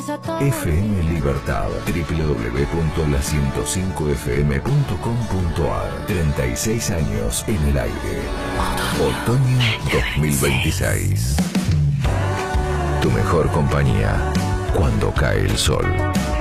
FM Libertad, www.la105fm.com.ar. 36 años en el aire. Otoño 2026. Tu mejor compañía cuando cae el sol.